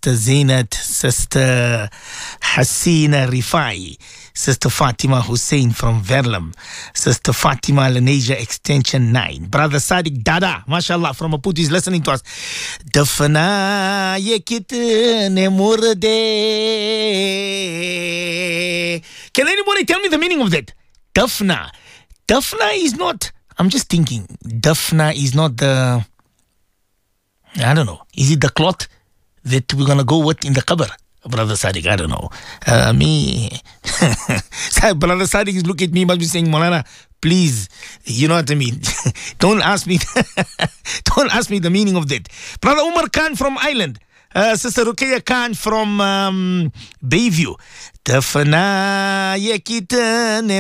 Sister Zainat, Sister Hasina Rifai, Sister Fatima Hussein from Verlam, Sister Fatima Lenasia Extension 9, Brother Sadiq Dada, mashallah, from Maputo is listening to us. Dafna yekit ne murde. Can anybody tell me the meaning of that? Dafna. Dafna is not, I'm just thinking, Dafna is not the, I don't know, is it the cloth that we're going to go with in the qabr? Brother Sadiq, I don't know. Brother Sadiq is looking at me, must be saying, Maulana, please, you know what I mean? Don't ask me don't ask me the meaning of that. Brother Umar Khan from Ireland. Sister Ruqayya Khan from Bayview. Tafna yakitane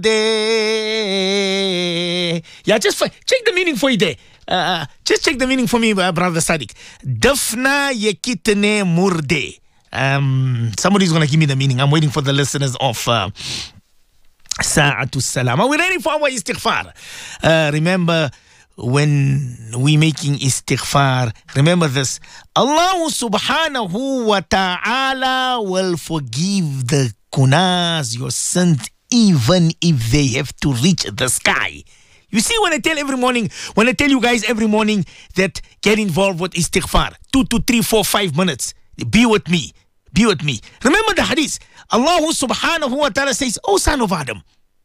murde. Yeah, just check the meaning for you there. Just check the meaning for me, Brother Sadiq. Dafna yakitane murde. Somebody's going to give me the meaning. I'm waiting for the listeners of Sa'atul Salam. Are we ready for our istighfar? Remember, when we making istighfar, remember this. Allah subhanahu wa ta'ala will forgive the kunas, your sins, even if they have to reach the sky. You see, when I tell you guys every morning that get involved with istighfar, 2 to 3, 4, 5 minutes, be with me. Be with me. Remember the hadith. Allah subhanahu wa ta'ala says, O son of Adam,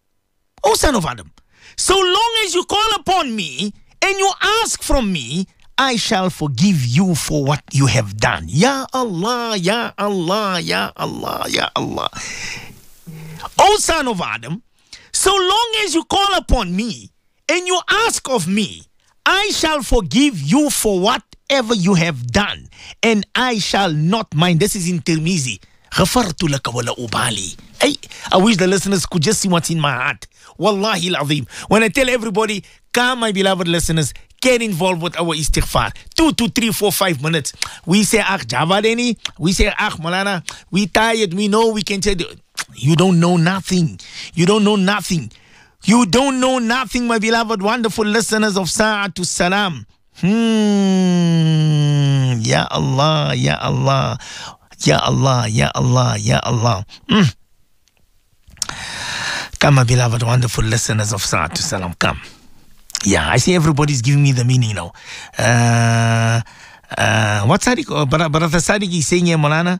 so long as you call upon me and you ask from me, I shall forgive you for what you have done. Ya Allah, Ya Allah, Ya Allah, Ya Allah. O son of Adam, so long as you call upon me and you ask of me, I shall forgive you for whatever you have done, and I shall not mind. This is in Tirmizi. غفرت لك ولا أبالي. I wish the listeners could just see what's in my heart. Wallahi al-azim. When I tell everybody, come my beloved listeners, get involved with our istighfar. 2 to 3, 4, 5 minutes. We say, Javadeni. We say, Maulana. We tired. We know we can tell you. You don't know nothing. You don't know nothing. You don't know nothing, my beloved, wonderful listeners of Sa'atul Salam. Ya Allah, Ya Allah. Ya Allah, Ya Allah, Ya Allah. Come, my beloved, wonderful listeners of Sa'atul Salam, come. Yeah, I see everybody's giving me the meaning now. What Sadiq? Brother Sadiq is saying here, Maulana.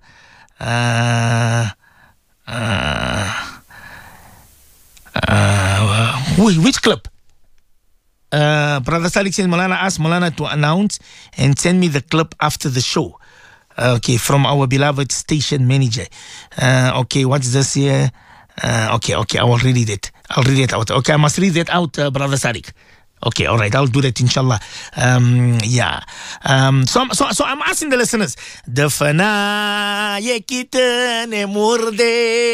Which clip? Brother Sadiq says, Maulana, ask Maulana to announce and send me the clip after the show. Okay, from our beloved station manager. Okay, what's this here? Okay, I will read it. I'll read it out. Okay, I must read that out, Brother Sadiq. Okay, all right, I'll do that, inshallah. Yeah. So I'm asking the listeners. Dafana yekitane murde.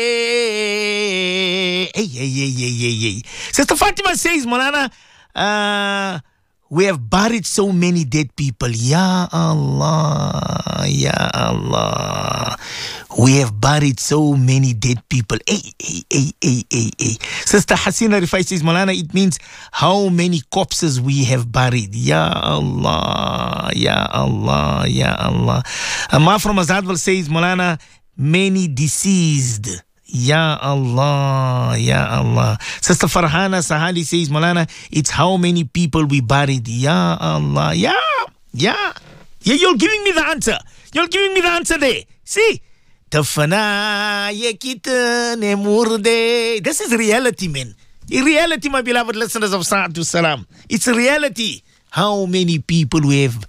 Hey. Sister Fatima says, Maulana, we have buried so many dead people. Ya Allah, Ya Allah. We have buried so many dead people. Hey. Sister Hasina Rifai says, Maulana, it means how many corpses we have buried. Ya Allah, Ya Allah, Ya Allah. Ma from Azadwal says, Maulana, many deceased. Ya Allah, Ya Allah. Sister Farhana Sahali says, Maulana, it's how many people we buried. Ya Allah, Yeah, you're giving me the answer. You're giving me the answer there. See? Tafana yekitane murde. This is reality, man. In reality, my beloved listeners of Sa'atul Salam. It's a reality. How many people we have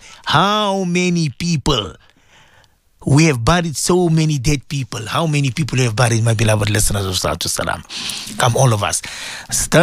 buried so many dead people. How many people we have buried, my beloved listeners of Sa'atul Salam. Come, all of us.